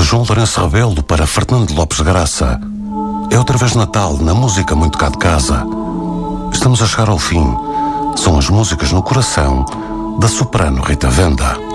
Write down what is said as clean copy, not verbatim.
João Lourenço Rebelo para Fernando Lopes Graça. É outra vez Natal, na música muito cá de casa. Estamos a chegar ao fim. São as músicas no coração da soprano Rita Venda.